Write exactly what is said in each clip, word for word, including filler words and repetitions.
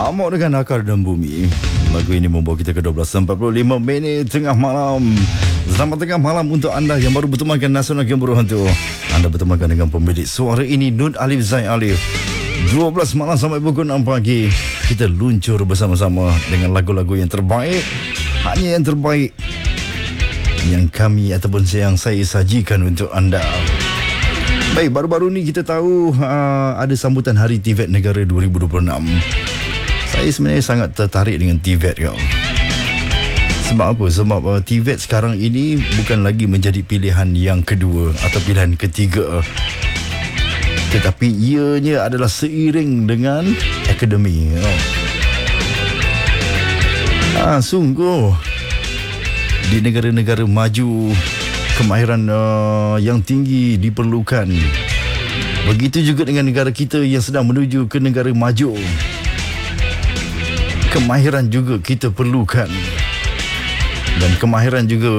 Amok dengan Akar dan Bumi. Lagu ini membawa kita ke dua belas empat puluh lima minit tengah malam. Selamat tengah malam untuk anda yang baru bertemankan Nasional Game Berhantu. Anda bertemankan dengan pemilik suara ini, Nun Alif Zai Alif. dua belas malam sampai pukul enam pagi. Kita luncur bersama-sama dengan lagu-lagu yang terbaik. Hanya yang terbaik yang kami ataupun yang saya sajikan untuk anda. Baik, baru-baru ni kita tahu uh, ada sambutan Hari T V E T Negara dua ribu dua puluh enam. Saya sebenarnya sangat tertarik dengan T V E T kau. Sebab apa? Sebab uh, T V E T sekarang ini bukan lagi menjadi pilihan yang kedua atau pilihan ketiga. Tetapi ianya adalah seiring dengan akademi. Oh. Ah, sungguh di negara-negara maju kemahiran uh, yang tinggi diperlukan. Begitu juga dengan negara kita yang sedang menuju ke negara maju. Kemahiran juga kita perlukan. Dan kemahiran juga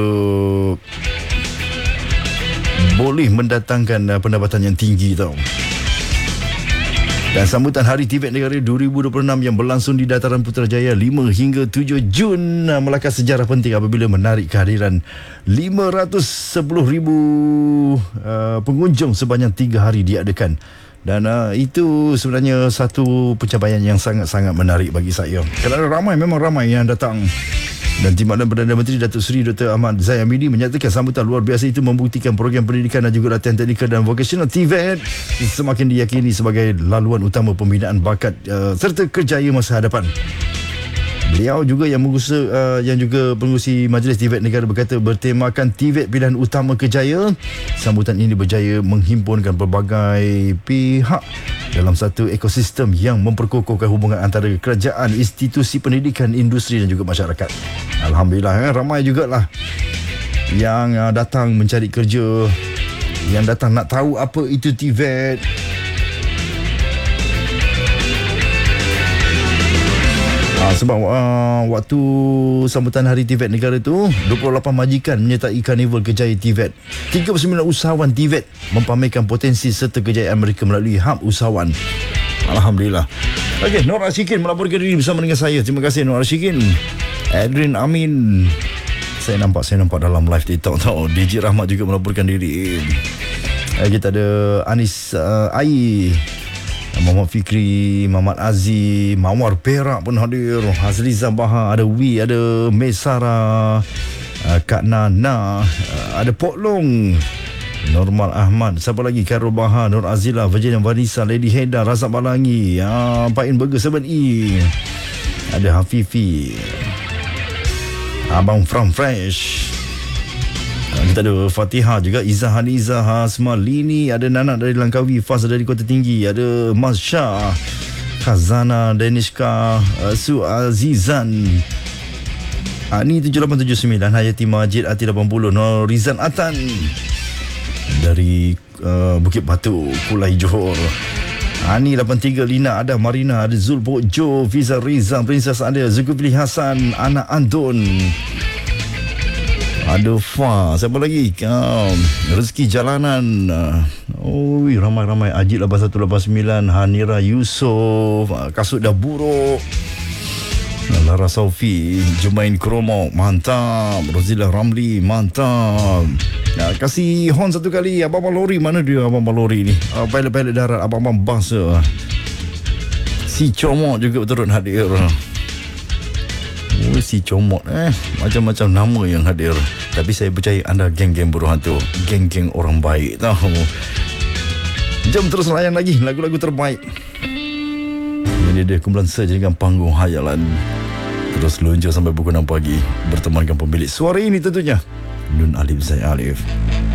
boleh mendatangkan uh, pendapatan yang tinggi tau. Dan sambutan Hari T V E T Negara dua ribu dua puluh enam yang berlangsung di Dataran Putrajaya lima hingga tujuh Jun melakar sejarah penting apabila menarik kehadiran lima ratus sepuluh ribu uh, pengunjung sebanyak tiga hari diadakan. Dan uh, itu sebenarnya satu pencapaian yang sangat-sangat menarik bagi saya. Kerana ramai, memang ramai yang datang. Dan Timbalan Perdana Menteri Datuk Seri Doktor Ahmad Zai Hamidi menyatakan sambutan luar biasa itu membuktikan program pendidikan dan juga latihan teknikal dan vokasional T V E T semakin diyakini sebagai laluan utama pembinaan bakat uh, serta kerjaya masa hadapan. Beliau juga yang mengurusi, uh, yang juga pengurusi Majlis T V E T Negara berkata bertemakan T V E T pilihan utama kerjaya. Sambutan ini berjaya menghimpunkan pelbagai pihak dalam satu ekosistem yang memperkokohkan hubungan antara kerajaan, institusi pendidikan, industri dan juga masyarakat. Alhamdulillah, eh, ramai jugalah yang uh, datang mencari kerja, yang datang nak tahu apa itu T V E T. Ha, sebab uh, waktu sambutan Hari T V E T Negara tu, dua puluh lapan majikan menyertai Karnival Kerjaya T V E T. tiga puluh sembilan usahawan T V E T mempamerkan potensi serta kejayaan mereka melalui Hub Usahawan. Alhamdulillah. Okey, Nur Ashikin melaporkan diri bersama dengan saya. Terima kasih Nur Ashikin. Adrin Amin. Saya nampak saya nampak dalam live TikTok tau. D J Rahmat juga melaporkan diri. Eh, kita ada Anis uh, Ai, Muhammad Fikri, Muhammad Aziz, Mawar Perak pun hadir, Hazliza Bahar, ada Wi, ada Mesara, uh, Kak Nana, uh, ada Pok Long, Normal Ahmad, siapa lagi, Karol Bahar, Nur Azila, Virginia Vanessa, Lady Heda, Razak Balangi, uh, Pak In Burger tujuh E, ada Hafifi, Abang From Fresh. Kita ada Fatihah juga, Izzah Haniza, Hasma Lini, ada Nana dari Langkawi, Faz dari Kota Tinggi, ada Mas Shah, Khazana, Danishka, uh, Su Azizan, Ani tujuh lapan tujuh sembilan, Hayati Majid, Ati lapan puluh, Nur Rizan Atan dari uh, Bukit Batu, Kulai Johor, Ani lapan tiga, Lina ada, Marina ada, Zul Bojo, Fiza Rizal, Princess ada, Zulkifli Hasan, Anak Anton, ada Fa, siapa lagi? Um, Rezeki Jalanan. Oh, ramai-ramai. Ajit lapan satu lapan sembilan, Hanira Yusof, Kasut Dah Buruk, Lara Saufi, Jumain Kromo, mantap. Rozila Ramli, mantap. Ya, kasih horn satu kali. Abang-abang lori, mana dia abang-abang lori ni? Uh, pilot-pilot darat, abang-abang bas. Uh. Si Comok juga turut hadir. Oh, si Comot eh macam-macam nama yang hadir. Tapi saya percaya anda geng-geng berhantu, geng-geng orang baik tahu. Jom terus layan lagi lagu-lagu terbaik. Ini dia kumpulan saja dengan panggung hayalan. Terus luncur sampai pukul enam pagi bertemankan pemilik suara ini tentunya, Nun Alif Zai Alif.